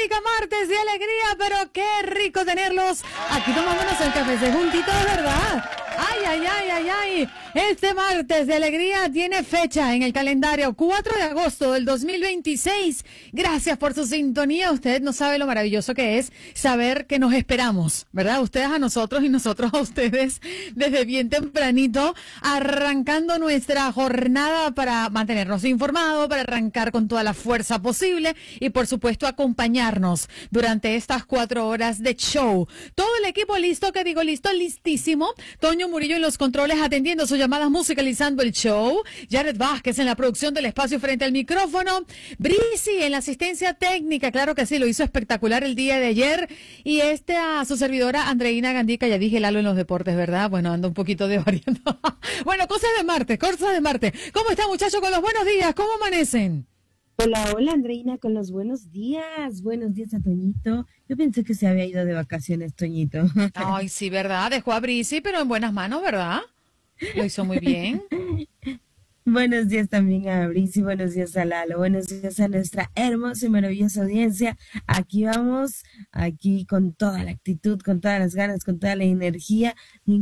Dominica, martes de alegría, pero qué rico tenerlos aquí tomándonos el café juntito de verdad. Ay, ay, ay, ay, ay. Este martes de alegría tiene fecha en el calendario, 4 de agosto del 2026. Gracias por su sintonía. Usted no sabe lo maravilloso que es saber que nos esperamos, ¿verdad? Ustedes a nosotros y nosotros a ustedes desde bien tempranito, arrancando nuestra jornada para mantenernos informados, para arrancar con toda la fuerza posible y por supuesto acompañarnos durante estas 4 horas de show. Todo el equipo listo, que digo listo, listísimo. Toño Murillo en los controles atendiendo sus llamadas, musicalizando el show. Jared Vázquez en la producción del espacio frente al micrófono. Brisi en la asistencia técnica, claro que sí, lo hizo espectacular el día de ayer. Y a su servidora Andreina Gandica, ya dije Lalo en los deportes, ¿verdad? Bueno, ando un poquito de variando. Bueno, cosas de Marte, cosas de Marte. ¿Cómo están, muchachos, con los buenos días? ¿Cómo amanecen? Hola, hola Andreina, con los buenos días. Buenos días a Toñito. Yo pensé que se había ido de vacaciones, Toñito. Ay, sí, ¿verdad? Dejó a Brisi, pero en buenas manos, ¿verdad? Lo hizo muy bien. Buenos días también a Brisi, buenos días a Lalo, buenos días a nuestra hermosa y maravillosa audiencia. Aquí vamos, aquí con toda la actitud, con todas las ganas, con toda la energía.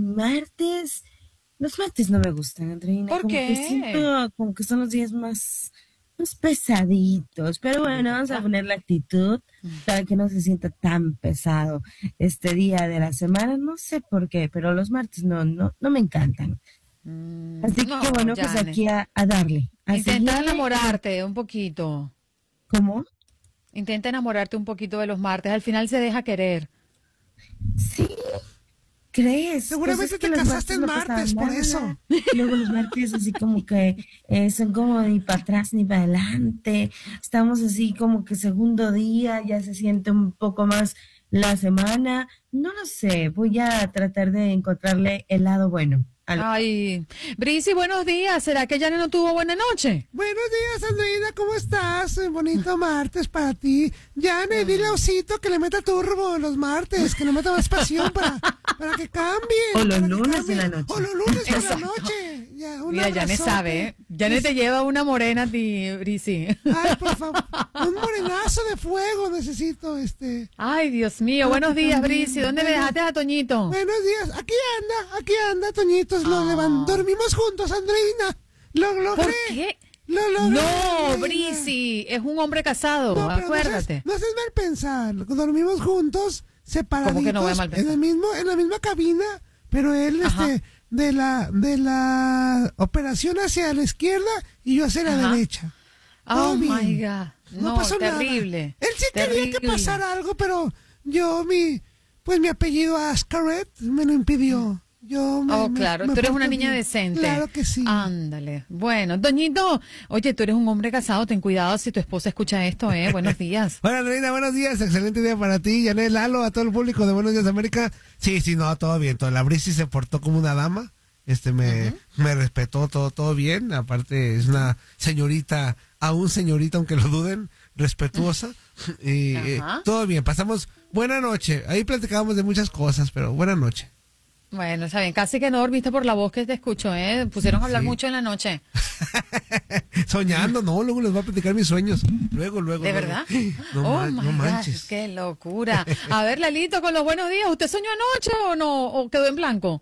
Los martes no me gustan, Andreina. ¿Por qué? Que siento como que son los días más pesaditos, pero bueno, vamos a poner la actitud para que no se sienta tan pesado este día de la semana. No sé por qué, pero los martes no me encantan. Así que bueno, pues aquí a darle. Intenta enamorarte un poquito. ¿Cómo? Intenta enamorarte un poquito de los martes. Al final se deja querer. Sí. ¿Crees? Seguramente pues te casaste el martes, por eso. Luego los martes así como que son como ni para atrás ni para adelante. Estamos así como que segundo día, ya se siente un poco más la semana. No lo sé, voy a tratar de encontrarle el lado bueno. Ay, Brisi, buenos días. ¿Será que Yane no tuvo buena noche? Buenos días, Andreina, ¿cómo estás? Bonito martes para ti. Yane, dile a Osito que le meta turbo los martes, que le meta más pasión para que cambie. O los lunes de la noche. O los lunes de la noche. Ya, mira, Yane sabe, ¿eh? Yane te lleva una morena a ti, Brisi. Ay, por favor, un morenazo de fuego necesito, Ay, Dios mío, buenos días, Brisi. ¿Dónde me dejaste a Toñito? Buenos días, aquí anda, Toñito. Dormimos juntos, Andreina. Lo logré. ¿Por qué? Lo logré. No, Brisi, es un hombre casado, no, acuérdate. No haces mal pensar. Dormimos juntos, separaditos. ¿Cómo que no voy a mal pensar? En la misma cabina, pero él de la operación hacia la izquierda y yo hacia la derecha. Oh my God. No, pasó terrible. Nada. Él sí quería que pasara algo, pero yo mi apellido Ascaret me lo impidió. Claro, tú eres una niña decente. Claro que sí. Ándale. Bueno, Doñito, oye, tú eres un hombre casado, ten cuidado si tu esposa escucha esto, Buenos días. Bueno, Andreina, buenos días, excelente día para ti, Yanet, Lalo, a todo el público de Buenos Días América. Sí, no, todo bien, la Brisi se portó como una dama, me respetó, todo bien, aparte es una señorita, aunque lo duden, respetuosa, y todo bien, pasamos buena noche, ahí platicábamos de muchas cosas, pero buena noche. Bueno, está bien, casi que no dormiste por la voz que te escucho, Pusieron a hablar mucho en la noche. Soñando, no, luego les voy a platicar mis sueños. Luego. ¿De verdad? No my manches. Gosh, qué locura. A ver, Lalito, con los buenos días, ¿usted soñó anoche o no? ¿O quedó en blanco?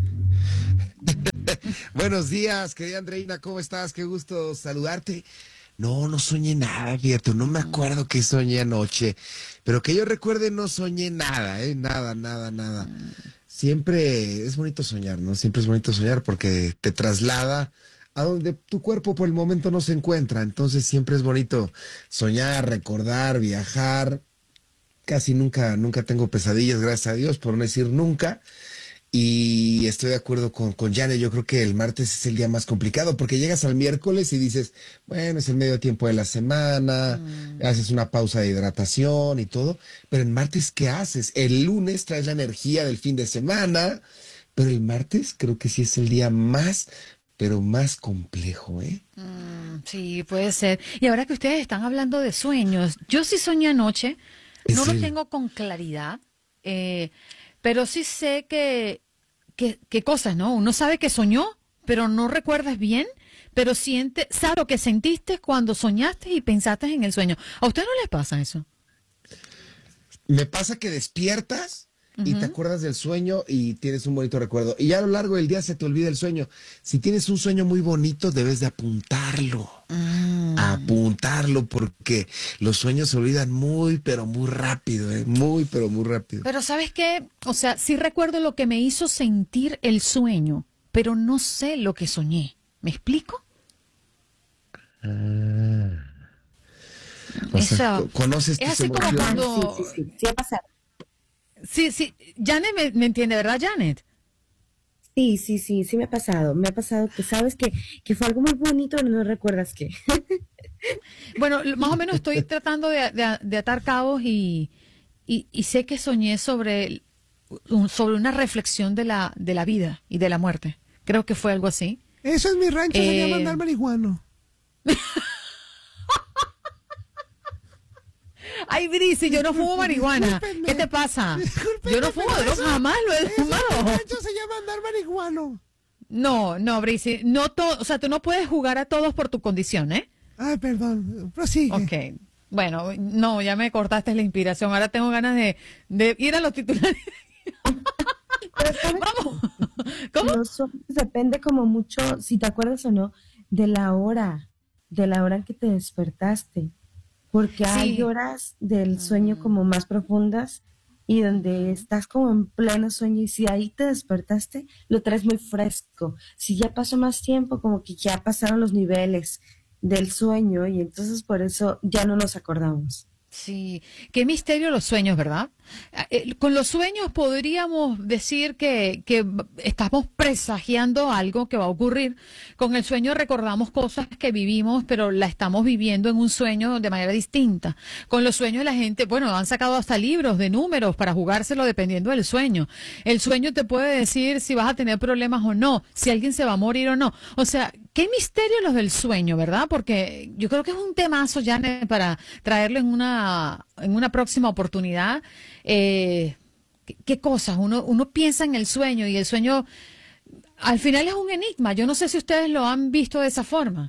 Buenos días, querida Andreina, ¿cómo estás? Qué gusto saludarte. No soñé nada, fíjate, no me acuerdo que soñé anoche, pero que yo recuerde no soñé nada, nada. Siempre es bonito soñar, ¿no? Siempre es bonito soñar porque te traslada a donde tu cuerpo por el momento no se encuentra, entonces siempre es bonito soñar, recordar, viajar. Casi nunca tengo pesadillas, gracias a Dios, por no decir nunca. Y estoy de acuerdo con Yane, yo creo que el martes es el día más complicado porque llegas al miércoles y dices, bueno, es el medio tiempo de la semana, haces una pausa de hidratación y todo, pero el martes, ¿qué haces? El lunes traes la energía del fin de semana, pero el martes creo que sí es el día más, pero más complejo, Sí, puede ser. Y ahora que ustedes están hablando de sueños, yo sí soñé anoche, no lo tengo con claridad, pero sí sé que cosas, ¿no? Uno sabe que soñó, pero no recuerdas bien, pero sabe lo que sentiste cuando soñaste y pensaste en el sueño. ¿A usted no les pasa eso? Me pasa que despiertas y te acuerdas del sueño y tienes un bonito recuerdo. Y ya a lo largo del día se te olvida el sueño. Si tienes un sueño muy bonito, debes de apuntarlo. Apuntarlo, porque los sueños se olvidan muy, pero muy rápido, muy, pero muy rápido. Pero ¿sabes qué? O sea, sí recuerdo lo que me hizo sentir el sueño, pero no sé lo que soñé. ¿Me explico? O sea, ¿conoces es tus así como emociones? cuando... Sí ha pasado. Sí, Janet me entiende, ¿verdad, Janet? Sí me ha pasado. Me ha pasado que sabes que fue algo muy bonito, pero no recuerdas qué. Bueno, más o menos estoy tratando de atar cabos y sé que soñé sobre una reflexión de la vida y de la muerte. Creo que fue algo así. Eso es mi rancho, se llama andar marihuano. Ay, Brisi, yo no fumo marihuana. Discúlpenme. ¿Qué te pasa? Discúlpenme, Yo no fumo pero droga, jamás lo he Eso en mi fumado. rancho se llama andar marihuano. No, Brisi, no todo, o sea, tú no puedes jugar a todos por tu condición, ¿eh? Ay, perdón, prosigue. Ok. Bueno, no, ya me cortaste la inspiración. Ahora tengo ganas de ir a los titulares. Pero ¿sabes Vamos. ¿Cómo? Los sueños depende como mucho, si te acuerdas o no, de la hora en que te despertaste. Porque hay Sí. horas del sueño como más profundas y donde estás como en pleno sueño y si ahí te despertaste, lo traes muy fresco. Si ya pasó más tiempo, como que ya pasaron los niveles del sueño y entonces por eso ya no nos acordamos. Sí, qué misterio los sueños, ¿verdad? Con los sueños podríamos decir que estamos presagiando algo que va a ocurrir. Con el sueño recordamos cosas que vivimos, pero la estamos viviendo en un sueño de manera distinta. Con los sueños la gente, bueno, han sacado hasta libros de números para jugárselo dependiendo del sueño. El sueño te puede decir si vas a tener problemas o no, si alguien se va a morir o no. O sea, qué misterio los del sueño, ¿verdad? Porque yo creo que es un temazo, Janet, para traerlo en una próxima oportunidad. ¿Qué cosas? Uno piensa en el sueño y el sueño al final es un enigma. Yo no sé si ustedes lo han visto de esa forma.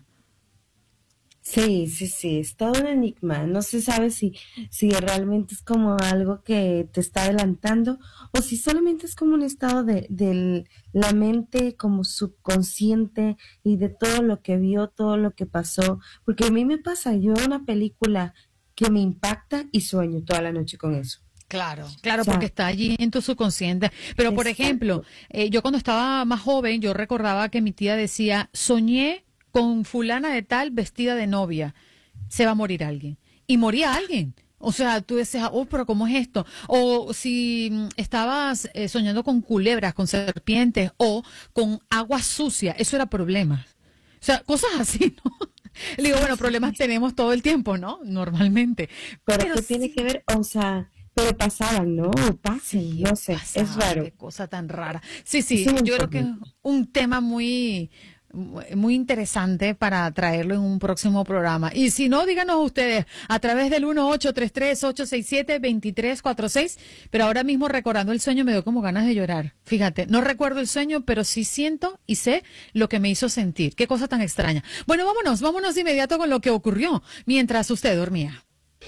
Sí, es todo un enigma. No se sabe si realmente es como algo que te está adelantando o si solamente es como un estado de la mente como subconsciente y de todo lo que vio, todo lo que pasó. Porque a mí me pasa, yo veo una película que me impacta y sueño toda la noche con eso. Claro, O sea, porque está allí en tu subconsciente. Pero, por exacto. ejemplo, yo cuando estaba más joven, yo recordaba que mi tía decía, soñé con fulana de tal vestida de novia, se va a morir alguien. Y moría alguien. O sea, tú decías, oh, pero ¿cómo es esto? O si estabas soñando con culebras, con serpientes o con agua sucia, eso era problemas. O sea, cosas así, ¿no? Le digo, bueno, problemas tenemos todo el tiempo, ¿no? Normalmente. Pero ¿qué tiene sí. que ver? O sea, pero pasaban, ¿no? O pasan, Sí, no sé, pasaba, es raro. qué cosa tan rara. Sí, Sí, muy yo creo que es fuerte. un tema muy interesante para traerlo en un próximo programa. Y si no, díganos ustedes a través del 1-833-867-2346. Pero ahora mismo recordando el sueño me dio como ganas de llorar. Fíjate, no recuerdo el sueño, pero sí siento y sé lo que me hizo sentir. Qué cosa tan extraña. Bueno, vámonos de inmediato con lo que ocurrió mientras usted dormía.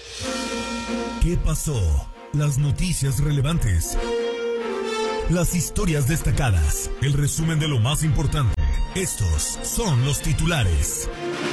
¿Qué pasó? Las noticias relevantes. Las historias destacadas. El resumen de lo más importante. Estos son los titulares.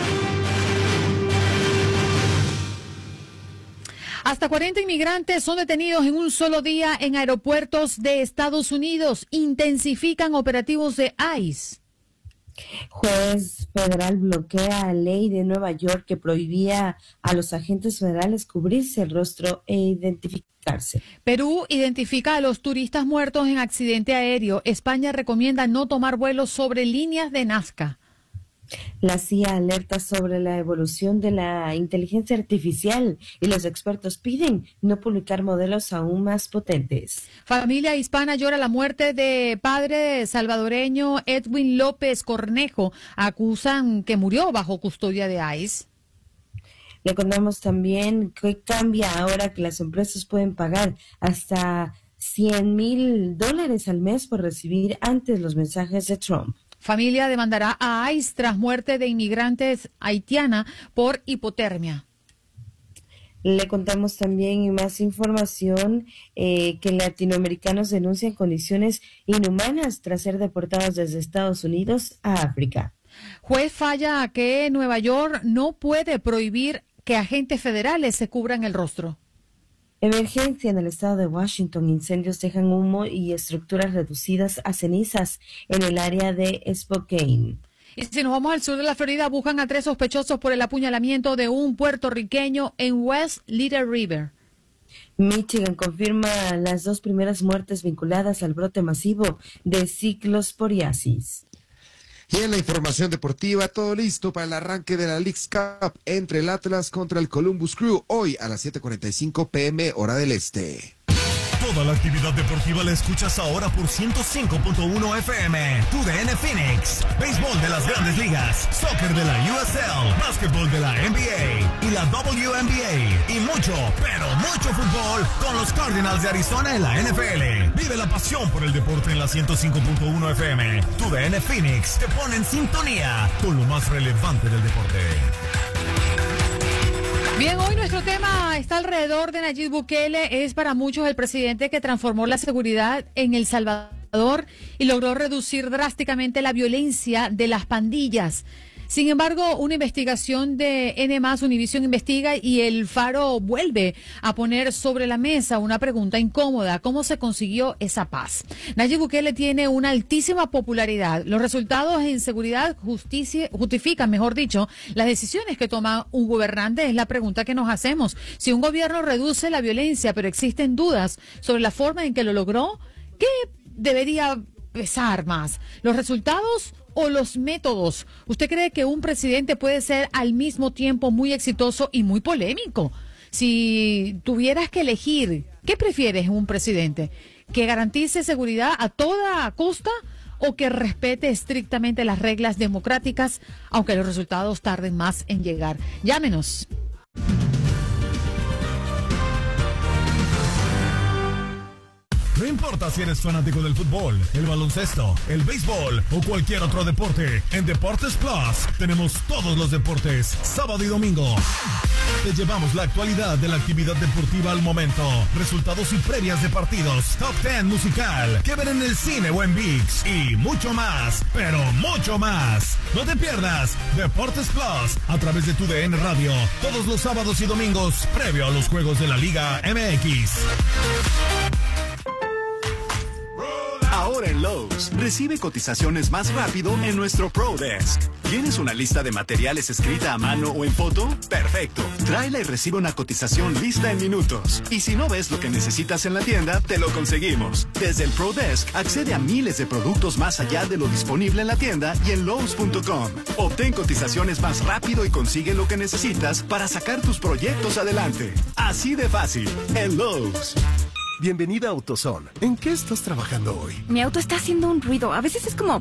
Hasta 40 inmigrantes son detenidos en un solo día en aeropuertos de Estados Unidos. Intensifican operativos de ICE. Juez federal bloquea ley de Nueva York que prohibía a los agentes federales cubrirse el rostro e identificarse. Perú identifica a los turistas muertos en accidente aéreo. España recomienda no tomar vuelos sobre líneas de Nazca. La CIA alerta sobre la evolución de la inteligencia artificial y los expertos piden no publicar modelos aún más potentes. Familia hispana llora la muerte de padre salvadoreño Edwin López Cornejo. Acusan que murió bajo custodia de ICE. Le contamos también que cambia ahora que las empresas pueden pagar hasta $100,000 al mes por recibir antes los mensajes de Trump. Familia demandará a ICE tras muerte de inmigrantes haitiana por hipotermia. Le contamos también más información que latinoamericanos denuncian condiciones inhumanas tras ser deportados desde Estados Unidos a África. Juez falla que Nueva York no puede prohibir que agentes federales se cubran el rostro. Emergencia en el estado de Washington. Incendios dejan humo y estructuras reducidas a cenizas en el área de Spokane. Y si nos vamos al sur de la Florida, buscan a 3 sospechosos por el apuñalamiento de un puertorriqueño en West Little River. Michigan confirma las 2 primeras muertes vinculadas al brote masivo de ciclosporiasis. Y en la información deportiva, todo listo para el arranque de la Leagues Cup entre el Atlas contra el Columbus Crew, hoy a las 7:45 p.m. hora del este. Toda la actividad deportiva la escuchas ahora por 105.1 FM. TUDN Phoenix. Béisbol de las Grandes Ligas, soccer de la USL, básquetbol de la NBA y la WNBA. Y mucho, pero mucho fútbol con los Cardinals de Arizona en la NFL. Vive la pasión por el deporte en la 105.1 FM. TUDN Phoenix te pone en sintonía con lo más relevante del deporte. Bien, hoy nuestro tema está alrededor de Nayib Bukele. Es para muchos el presidente que transformó la seguridad en El Salvador y logró reducir drásticamente la violencia de las pandillas. Sin embargo, una investigación de N+, Univision Investiga y El Faro vuelve a poner sobre la mesa una pregunta incómoda: ¿cómo se consiguió esa paz? Nayib Bukele tiene una altísima popularidad. Los resultados en seguridad justifican, mejor dicho, las decisiones que toma un gobernante. Es la pregunta que nos hacemos. Si un gobierno reduce la violencia, pero existen dudas sobre la forma en que lo logró, ¿qué debería pesar más? ¿Los resultados o los métodos? ¿Usted cree que un presidente puede ser al mismo tiempo muy exitoso y muy polémico? Si tuvieras que elegir, ¿qué prefieres en un presidente? ¿Que garantice seguridad a toda costa o que respete estrictamente las reglas democráticas, aunque los resultados tarden más en llegar? Llámenos. No importa si eres fanático del fútbol, el baloncesto, el béisbol o cualquier otro deporte, en Deportes Plus tenemos todos los deportes, sábado y domingo. Te llevamos la actualidad de la actividad deportiva al momento, resultados y previas de partidos, top 10 musical, que ver en el cine o en ViX y mucho más, pero mucho más. No te pierdas Deportes Plus a través de TUDN Radio, todos los sábados y domingos, previo a los juegos de la Liga MX. Ahora en Lowe's, recibe cotizaciones más rápido en nuestro ProDesk. ¿Tienes una lista de materiales escrita a mano o en foto? ¡Perfecto! Tráela y recibe una cotización lista en minutos. Y si no ves lo que necesitas en la tienda, te lo conseguimos. Desde el ProDesk, accede a miles de productos más allá de lo disponible en la tienda y en Lowe's.com. Obtén cotizaciones más rápido y consigue lo que necesitas para sacar tus proyectos adelante. Así de fácil, en Lowe's. Bienvenida a AutoZone. ¿En qué estás trabajando hoy? Mi auto está haciendo un ruido. A veces es como...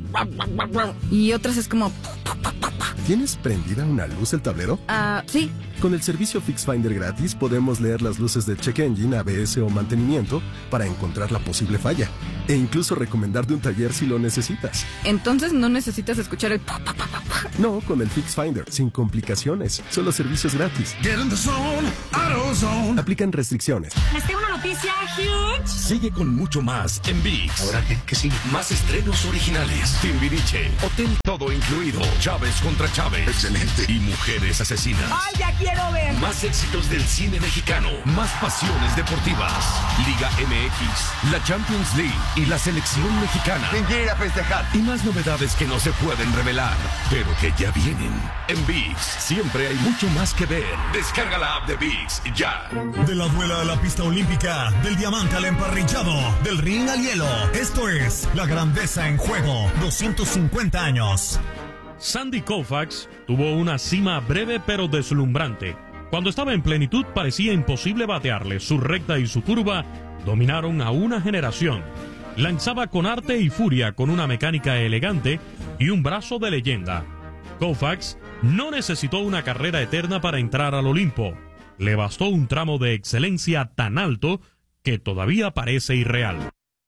y otras es como... ¿Tienes prendida una luz el tablero? Sí. Con el servicio FixFinder gratis podemos leer las luces de check engine, ABS o mantenimiento para encontrar la posible falla. E incluso recomendarte un taller si lo necesitas. Entonces no necesitas escuchar el... No, con el FixFinder, sin complicaciones. Solo servicios gratis. Get in the zone, AutoZone. Aplican restricciones. Les tengo una noticia huge. Sigue con mucho más en ViX. Ahora, ¿qué sigue? Más estrenos originales. Timbiriche, Hotel Todo Incluido, Chávez contra Chávez. Excelente. Y Mujeres Asesinas. ¡Ay, ya quiero ver! Más éxitos del cine mexicano. Más pasiones deportivas. Liga MX, la Champions League y la selección mexicana. ¿Quién quiere ir a festejar? Y más novedades que no se pueden revelar, pero que ya vienen. En ViX siempre hay mucho más que ver. Descarga la app de ViX ya. De la duela a la pista olímpica, del diamante al emparrillado, del ring al hielo. Esto es La Grandeza en Juego, 250 años. Sandy Koufax tuvo una cima breve pero deslumbrante. Cuando estaba en plenitud parecía imposible batearle. Su recta y su curva dominaron a una generación. Lanzaba con arte y furia, con una mecánica elegante y un brazo de leyenda. Koufax no necesitó una carrera eterna para entrar al Olimpo. Le bastó un tramo de excelencia tan alto que todavía parece irreal.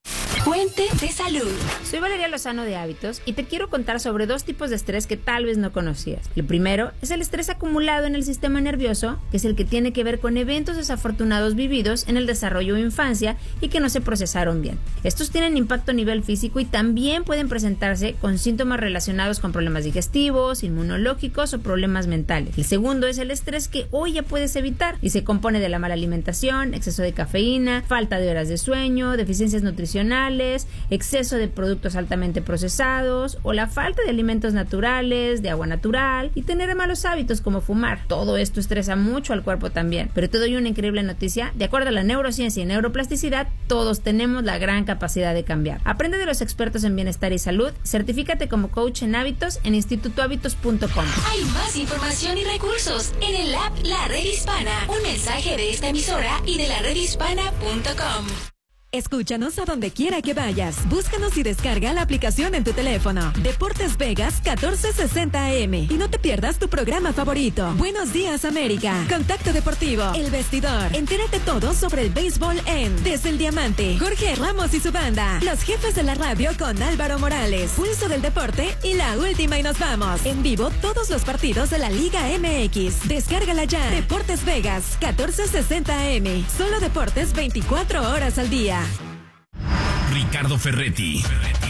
Fuente de salud. Soy Valeria Lozano de Hábitos y te quiero contar sobre 2 tipos de estrés que tal vez no conocías. El primero es el estrés acumulado en el sistema nervioso, que es el que tiene que ver con eventos desafortunados vividos en el desarrollo o infancia y que no se procesaron bien. Estos tienen impacto a nivel físico y también pueden presentarse con síntomas relacionados con problemas digestivos, inmunológicos o problemas mentales. El segundo es el estrés que hoy ya puedes evitar y se compone de la mala alimentación, exceso de cafeína, falta de horas de sueño, deficiencias nutricionales, exceso de productos altamente procesados o la falta de alimentos naturales, de agua natural y tener malos hábitos como fumar. Todo esto estresa mucho al cuerpo también. Pero te doy una increíble noticia. De acuerdo a la neurociencia y neuroplasticidad, todos tenemos la gran capacidad de cambiar. Aprende de los expertos en bienestar y salud. Certifícate como coach en hábitos en institutohábitos.com. Hay más información y recursos en el app La Red Hispana. Un mensaje de esta emisora y de laredhispana.com. Escúchanos a donde quiera que vayas. Búscanos y descarga la aplicación en tu teléfono. Deportes Vegas 1460 AM. Y no te pierdas tu programa favorito. Buenos días, América. Contacto Deportivo. El Vestidor. Entérate todo sobre el béisbol en Desde el Diamante. Jorge Ramos y su banda. Los Jefes de la Radio con Álvaro Morales. Pulso del Deporte y La Última y nos vamos. En vivo todos los partidos de la Liga MX. Descárgala ya. Deportes Vegas 1460 AM. Solo deportes 24 horas al día. Ricardo Ferretti,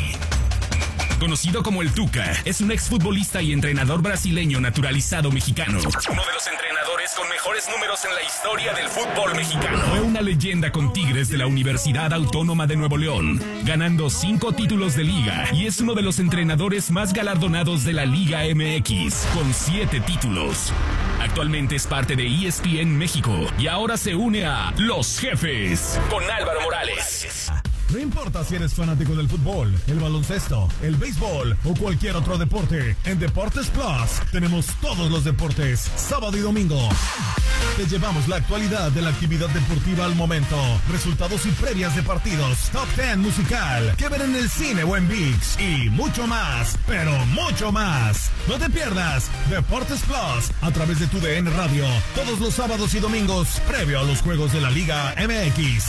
conocido como el Tuca, es un exfutbolista y entrenador brasileño naturalizado mexicano. Uno de los entrenadores con mejores números en la historia del fútbol mexicano. Fue una leyenda con Tigres de la Universidad Autónoma de Nuevo León, ganando 5 títulos de liga, y es uno de los entrenadores más galardonados de la Liga MX, con 7 títulos. Actualmente es parte de ESPN México y ahora se une a Los Jefes con Álvaro Morales. No importa si eres fanático del fútbol, el baloncesto, el béisbol o cualquier otro deporte, en Deportes Plus tenemos todos los deportes, sábado y domingo. Te llevamos la actualidad de la actividad deportiva al momento, resultados y previas de partidos, top 10 musical, que ver en el cine o en ViX y mucho más, pero mucho más. No te pierdas Deportes Plus a través de tu DN Radio, todos los sábados y domingos, previo a los juegos de la Liga MX.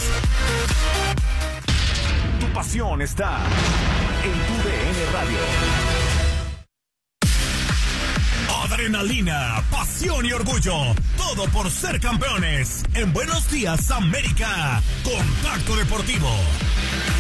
Tu pasión está en tu DN Radio. Adrenalina, pasión y orgullo, todo por ser campeones. En Buenos Días, América, Contacto Deportivo.